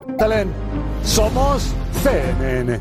Telen, somos CNN.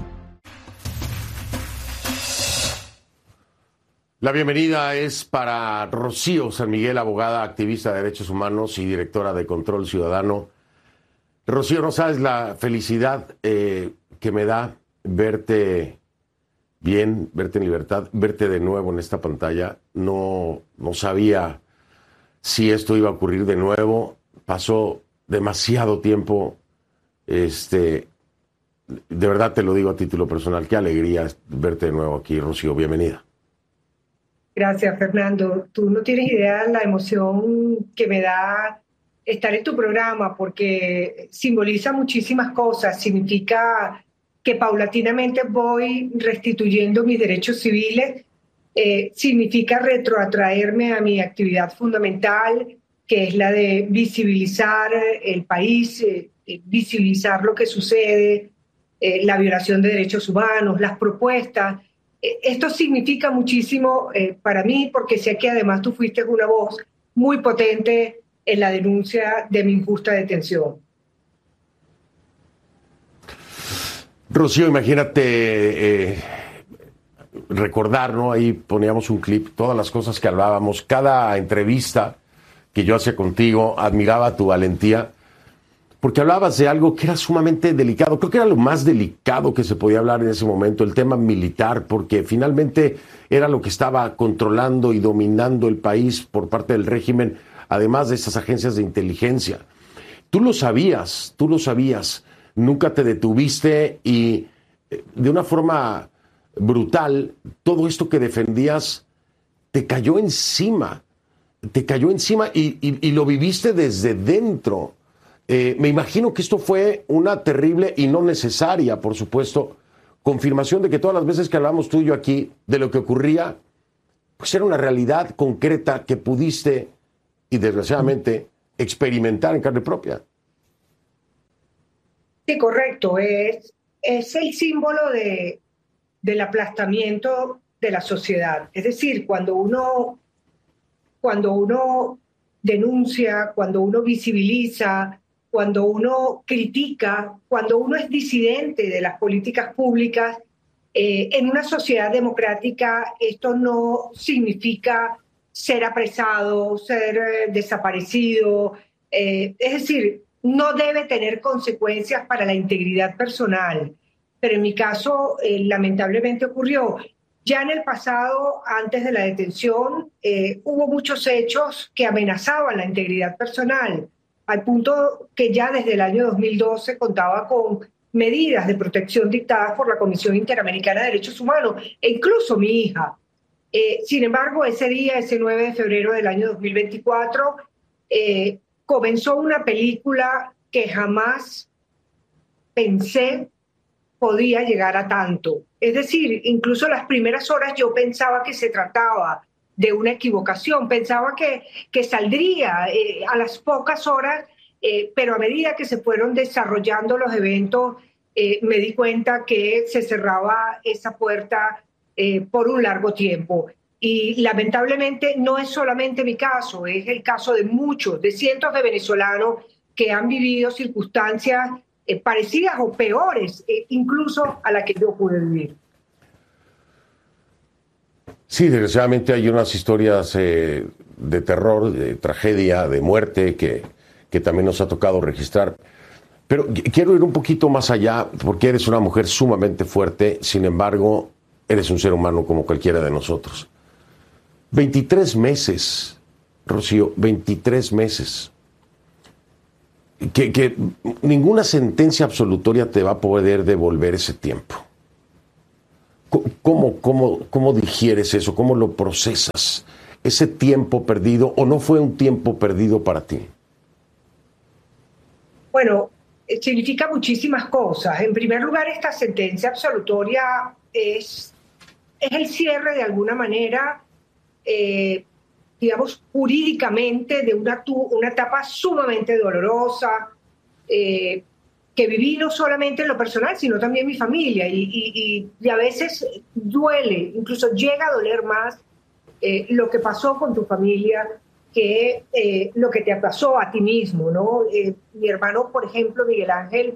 La bienvenida es para Rocío San Miguel, abogada, activista de derechos humanos y directora de Control Ciudadano. Rocío, no sabes la felicidad que me da verte bien, verte en libertad, verte de nuevo en esta pantalla. No sabía si esto iba a ocurrir de nuevo. Pasó demasiado tiempo. De verdad te lo digo a título personal, qué alegría verte de nuevo aquí, Rocío, bienvenida. Gracias, Fernando. Tú no tienes idea de la emoción que me da estar en tu programa, porque simboliza muchísimas cosas. Significa que paulatinamente voy restituyendo mis derechos civiles. Significa retroatraerme a mi actividad fundamental, que es la de visibilizar el país, visibilizar lo que sucede, la violación de derechos humanos, las propuestas. Esto significa muchísimo para mí, porque sé que además tú fuiste una voz muy potente en la denuncia de mi injusta detención. Rocío, imagínate recordar, ¿no? Ahí poníamos un clip, todas las cosas que hablábamos, cada entrevista que yo hacía contigo, admiraba tu valentía, porque hablabas de algo que era sumamente delicado. Creo que era lo más delicado que se podía hablar en ese momento, el tema militar, porque finalmente era lo que estaba controlando y dominando el país por parte del régimen, además de estas agencias de inteligencia. Tú lo sabías, nunca te detuviste y de una forma brutal, todo esto que defendías te cayó encima y lo viviste desde dentro. Me imagino que esto fue una terrible y no necesaria, por supuesto, confirmación de que todas las veces que hablamos tú y yo aquí de lo que ocurría, pues era una realidad concreta que pudiste y desgraciadamente experimentar en carne propia. Sí, correcto. Es el símbolo del aplastamiento de la sociedad. Es decir, cuando uno denuncia, cuando uno visibiliza, cuando uno critica, cuando uno es disidente de las políticas públicas, en una sociedad democrática esto no significa ser apresado, ser desaparecido. Es decir, no debe tener consecuencias para la integridad personal. Pero en mi caso, lamentablemente ocurrió. Ya en el pasado, antes de la detención, hubo muchos hechos que amenazaban la integridad personal, al punto que ya desde el año 2012 contaba con medidas de protección dictadas por la Comisión Interamericana de Derechos Humanos, e incluso mi hija. Sin embargo, ese día, ese 9 de febrero del año 2024, comenzó una película que jamás pensé podía llegar a tanto. Es decir, incluso las primeras horas yo pensaba que se trataba de una equivocación, pensaba que saldría a las pocas horas, pero a medida que se fueron desarrollando los eventos, me di cuenta que se cerraba esa puerta por un largo tiempo. Y lamentablemente no es solamente mi caso, es el caso de muchos, de cientos de venezolanos que han vivido circunstancias parecidas o peores, incluso a la que yo pude vivir. Sí, desgraciadamente hay unas historias de terror, de tragedia, de muerte que también nos ha tocado registrar. Pero quiero ir un poquito más allá, porque eres una mujer sumamente fuerte, sin embargo, eres un ser humano como cualquiera de nosotros. 23 meses, Rocío, 23 meses. Que ninguna sentencia absolutoria te va a poder devolver ese tiempo. ¿Cómo digieres eso? ¿Cómo lo procesas? ¿Ese tiempo perdido o no fue un tiempo perdido para ti? Bueno, significa muchísimas cosas. En primer lugar, esta sentencia absolutoria es el cierre de alguna manera, digamos, jurídicamente de una etapa sumamente dolorosa, que viví no solamente en lo personal, sino también mi familia. Y a veces duele, incluso llega a doler más lo que pasó con tu familia que lo que te pasó a ti mismo, ¿no? Mi hermano, por ejemplo, Miguel Ángel,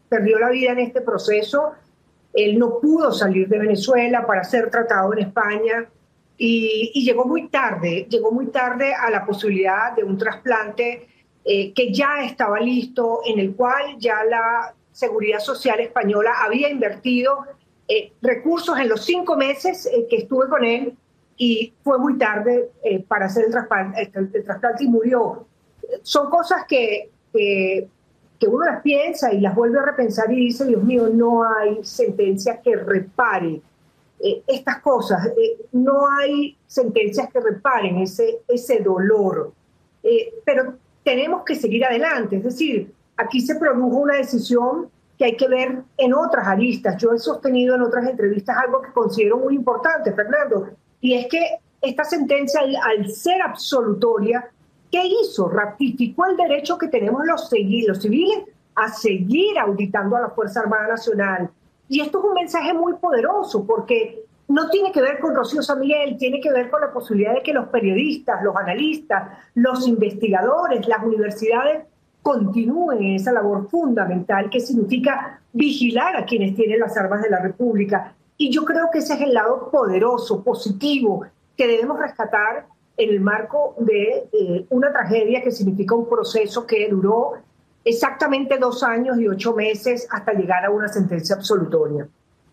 perdió la vida en este proceso. Él no pudo salir de Venezuela para ser tratado en España y llegó muy tarde a la posibilidad de un trasplante que ya estaba listo, en el cual ya la Seguridad Social Española había invertido recursos en los 5 meses que estuve con él, y fue muy tarde para hacer el trasplante y murió. Son cosas que uno las piensa y las vuelve a repensar y dice, Dios mío, no hay sentencia que repare estas cosas, no hay sentencias que reparen ese dolor, pero tenemos que seguir adelante. Es decir, aquí se produjo una decisión que hay que ver en otras aristas. Yo he sostenido en otras entrevistas algo que considero muy importante, Fernando, y es que esta sentencia, al ser absolutoria, ¿qué hizo? Ratificó el derecho que tenemos los civiles a seguir auditando a la Fuerza Armada Nacional. Y esto es un mensaje muy poderoso, porque no tiene que ver con Rocío San Miguel, tiene que ver con la posibilidad de que los periodistas, los analistas, los investigadores, las universidades continúen en esa labor fundamental que significa vigilar a quienes tienen las armas de la República. Y yo creo que ese es el lado poderoso, positivo, que debemos rescatar en el marco de una tragedia que significa un proceso que duró exactamente 2 años y 8 meses hasta llegar a una sentencia absolutoria.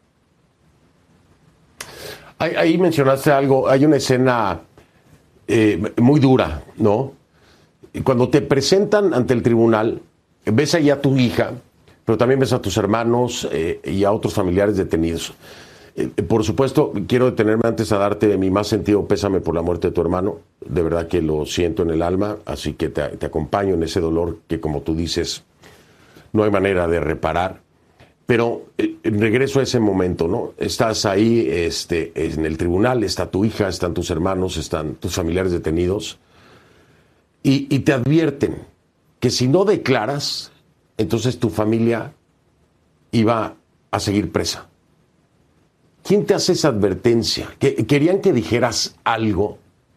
Ahí mencionaste algo, hay una escena muy dura, ¿no? Cuando te presentan ante el tribunal, ves ahí a tu hija, pero también ves a tus hermanos y a otros familiares detenidos. Por supuesto, quiero detenerme antes a darte mi más sentido pésame por la muerte de tu hermano. De verdad que lo siento en el alma, así que te acompaño en ese dolor que, como tú dices, no hay manera de reparar. Pero regreso a ese momento, ¿no? Estás ahí en el tribunal, está tu hija, están tus hermanos, están tus familiares detenidos, y te advierten que si no declaras, entonces tu familia iba a seguir presa. ¿Quién te hace esa advertencia? ¿Querían que dijeras algo?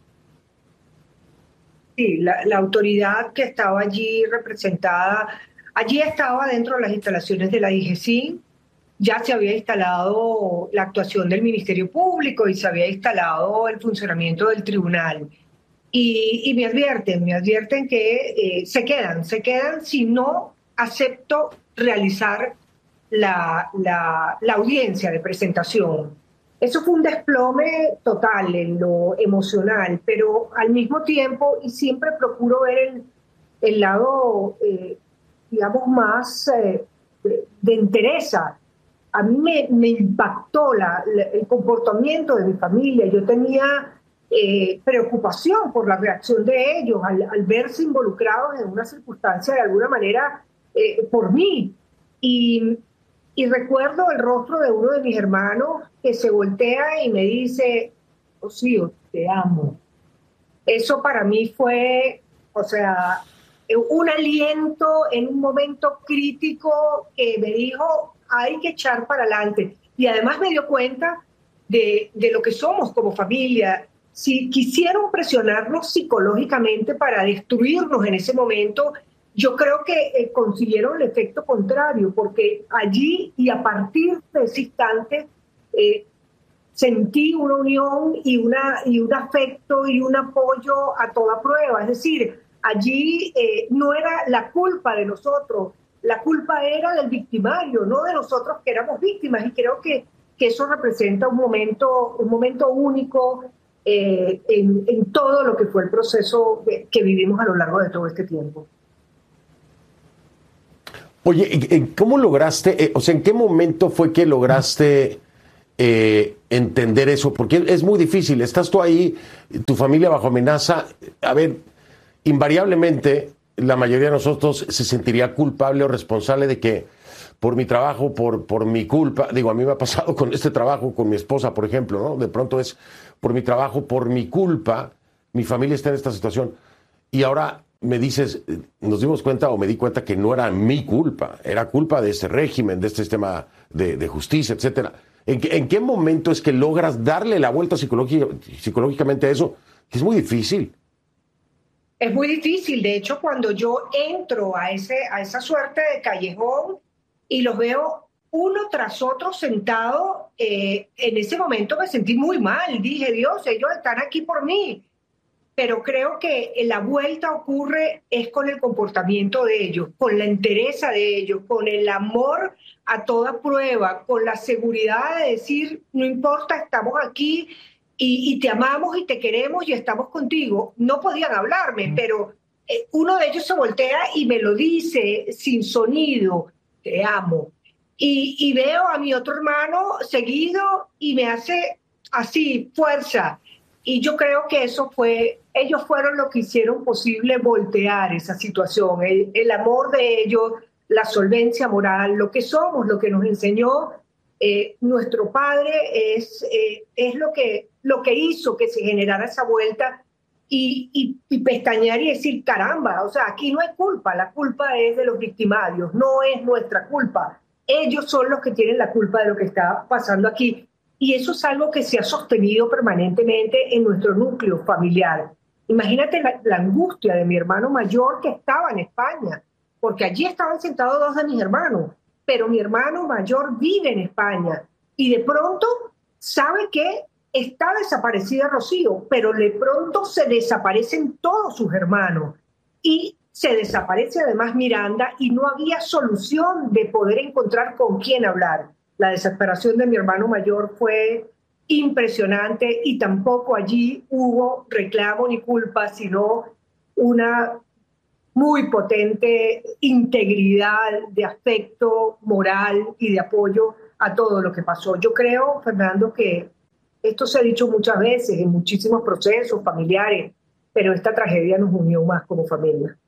Sí, la autoridad que estaba allí representada, allí estaba dentro de las instalaciones de la DGCIN, ya se había instalado la actuación del Ministerio Público y se había instalado el funcionamiento del tribunal. Y me advierten que se quedan si no acepto realizar la audiencia de presentación. Eso fue un desplome total en lo emocional, pero al mismo tiempo, y siempre procuro ver el lado, digamos, más de entereza. A mí me impactó el comportamiento de mi familia. Yo tenía preocupación por la reacción de ellos al verse involucrados en una circunstancia de alguna manera por mí. Y recuerdo el rostro de uno de mis hermanos que se voltea y me dice, Rocío, te amo. Eso para mí fue, o sea, un aliento en un momento crítico que me dijo, hay que echar para adelante. Y además me dio cuenta de lo que somos como familia. Si quisieron presionarnos psicológicamente para destruirnos en ese momento, yo creo que consiguieron el efecto contrario, porque allí y a partir de ese instante sentí una unión y un afecto y un apoyo a toda prueba. Es decir, allí no era la culpa de nosotros, la culpa era del victimario, no de nosotros que éramos víctimas. Y creo que eso representa un momento único en todo lo que fue el proceso que vivimos a lo largo de todo este tiempo. Oye, ¿cómo lograste, en qué momento fue que lograste entender eso? Porque es muy difícil, estás tú ahí, tu familia bajo amenaza. A ver, invariablemente la mayoría de nosotros se sentiría culpable o responsable de que por mi trabajo, por mi culpa, digo, a mí me ha pasado con este trabajo, con mi esposa, por ejemplo, ¿no? De pronto es por mi trabajo, por mi culpa, mi familia está en esta situación. Y ahora me dices, nos dimos cuenta o me di cuenta que no era mi culpa, era culpa de este régimen, de este sistema de justicia, etcétera. ¿En qué momento es que logras darle la vuelta psicológicamente a eso? Que es muy difícil. Es muy difícil. De hecho, cuando yo entro a esa suerte de callejón, y los veo uno tras otro sentado. En ese momento me sentí muy mal, dije, Dios, ellos están aquí por mí. Pero creo que la vuelta ocurre es con el comportamiento de ellos, con la entereza de ellos, con el amor a toda prueba, con la seguridad de decir, no importa, estamos aquí y te amamos y te queremos y estamos contigo. No podían hablarme, pero uno de ellos se voltea y me lo dice sin sonido, te amo. Y veo a mi otro hermano seguido y me hace así, fuerza. Y yo creo que ellos fueron los que hicieron posible voltear esa situación, el amor de ellos, la solvencia moral, lo que somos, lo que nos enseñó nuestro padre es lo que hizo que se generara esa vuelta y pestañear y decir, caramba, o sea, aquí no hay culpa, la culpa es de los victimarios, no es nuestra culpa. Ellos son los que tienen la culpa de lo que está pasando aquí. Y eso es algo que se ha sostenido permanentemente en nuestro núcleo familiar. Imagínate la angustia de mi hermano mayor que estaba en España, porque allí estaban sentados dos de mis hermanos, pero mi hermano mayor vive en España y de pronto sabe que está desaparecida Rocío, pero de pronto se desaparecen todos sus hermanos y se desaparece además Miranda y no había solución de poder encontrar con quién hablar. La desesperación de mi hermano mayor fue impresionante y tampoco allí hubo reclamo ni culpa, sino una muy potente integridad de afecto moral y de apoyo a todo lo que pasó. Yo creo, Fernando, que esto se ha dicho muchas veces en muchísimos procesos familiares, pero esta tragedia nos unió más como familia.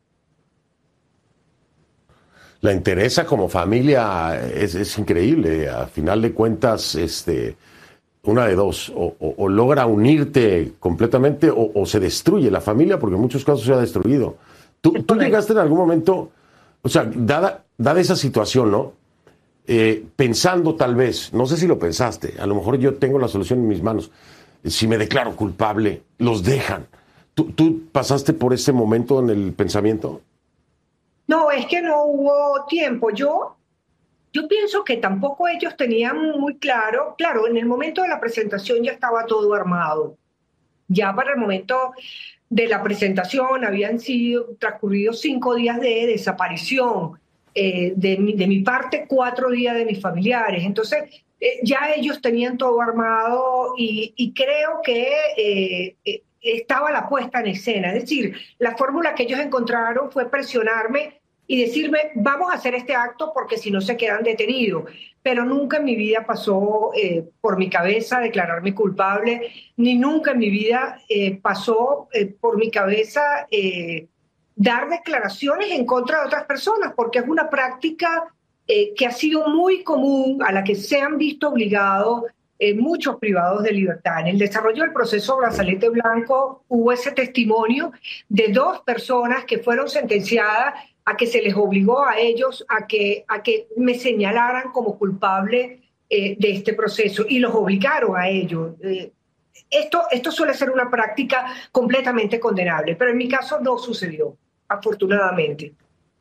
La entereza como familia es increíble. A final de cuentas, una de dos, o logra unirte completamente o se destruye la familia, porque en muchos casos se ha destruido. Tú llegaste en algún momento, o sea, dada esa situación, ¿no? Pensando tal vez, no sé si lo pensaste, a lo mejor yo tengo la solución en mis manos, si me declaro culpable, los dejan. ¿Tú pasaste por ese momento en el pensamiento? No, es que no hubo tiempo. Yo pienso que tampoco ellos tenían muy claro, en el momento de la presentación ya estaba todo armado. Ya para el momento de la presentación habían sido transcurridos 5 días de desaparición, de mi parte 4 días de mis familiares. Entonces ya ellos tenían todo armado y creo que estaba la puesta en escena. Es decir, la fórmula que ellos encontraron fue presionarme y decirme, vamos a hacer este acto porque si no se quedan detenidos. Pero nunca en mi vida pasó por mi cabeza declararme culpable, ni nunca en mi vida pasó por mi cabeza dar declaraciones en contra de otras personas, porque es una práctica que ha sido muy común, a la que se han visto obligados muchos privados de libertad. En el desarrollo del proceso Brazalete Blanco hubo ese testimonio de 2 personas que fueron sentenciadas a que se les obligó a ellos a que me señalaran como culpable de este proceso y los obligaron a ellos. Esto suele ser una práctica completamente condenable, pero en mi caso no sucedió, afortunadamente.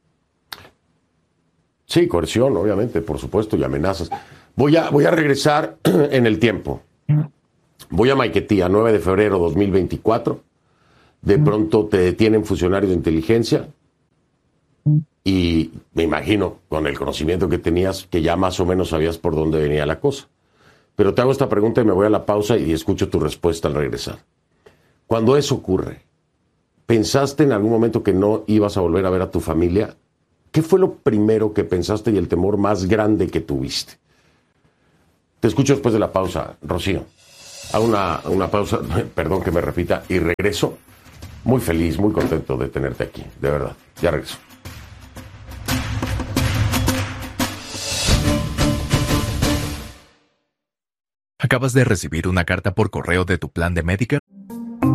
Sí, coerción, obviamente, por supuesto, y amenazas. Voy a regresar en el tiempo. Voy a Maiquetía, 9 de febrero de 2024. De pronto te detienen funcionarios de inteligencia y me imagino, con el conocimiento que tenías, que ya más o menos sabías por dónde venía la cosa. Pero te hago esta pregunta y me voy a la pausa y escucho tu respuesta al regresar. Cuando eso ocurre, ¿pensaste en algún momento que no ibas a volver a ver a tu familia? ¿Qué fue lo primero que pensaste y el temor más grande que tuviste? Te escucho después de la pausa, Rocío. Hago una pausa, perdón que me repita, y regreso muy feliz, muy contento de tenerte aquí, de verdad. Ya regreso. ¿Acabas de recibir una carta por correo de tu plan de Medicare?